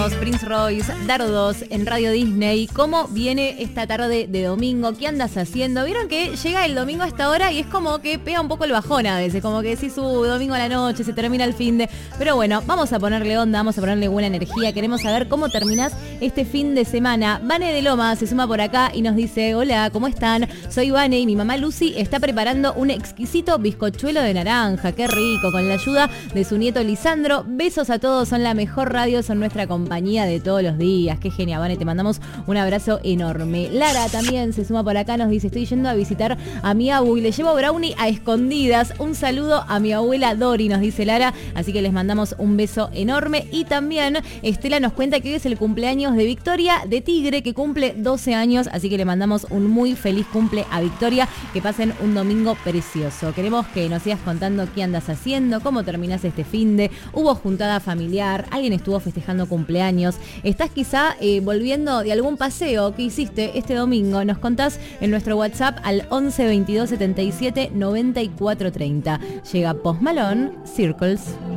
Prince Royce, Dardos en Radio Disney. ¿Cómo viene esta tarde de domingo? ¿Qué andas haciendo? Vieron que llega el domingo a esta hora y es como que pega un poco el bajón a veces, como que sí, domingo a la noche, se termina el fin de... Pero bueno, vamos a ponerle onda, vamos a ponerle buena energía. Queremos saber cómo terminás este fin de semana. Vane de Loma se suma por acá y nos dice: hola, ¿cómo están? Soy Vane y mi mamá Lucy está preparando un exquisito bizcochuelo de naranja. Qué rico, con la ayuda de su nieto Lisandro. Besos a todos, son la mejor radio, son nuestra compañía de todos los días. Qué genial, Vane, te mandamos un abrazo enorme. Lara también se suma por acá, nos dice: estoy yendo a visitar a mi abu y le llevo brownie a escondidas. Un saludo a mi abuela Dori, nos dice Lara, así que les mandamos un beso enorme. Y también Estela nos cuenta que hoy es el cumpleaños de Victoria de Tigre, que cumple 12 años, así que le mandamos un muy feliz cumple a Victoria, que pasen un domingo precioso. Queremos que nos sigas contando qué andas haciendo, cómo terminás este finde, hubo juntada familiar, alguien estuvo festejando cumpleaños, estás quizá volviendo de algún paseo que hiciste este domingo. Nos contás en nuestro WhatsApp al 11 22 77 94 30. Llega Post Malone, Circles.